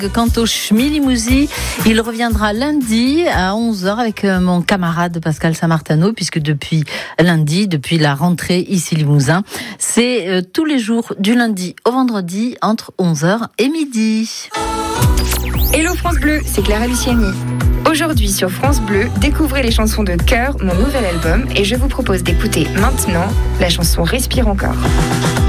Quant au Schmilimousi, il reviendra lundi à 11h avec mon camarade Pascal Samartano, puisque depuis lundi, depuis la rentrée ici Limousin, c'est tous les jours du lundi au vendredi entre 11h et midi. Hello France Bleu, c'est Clara Luciani. Aujourd'hui sur France Bleu, découvrez les chansons de Cœur, mon nouvel album, et je vous propose d'écouter maintenant la chanson Respire encore.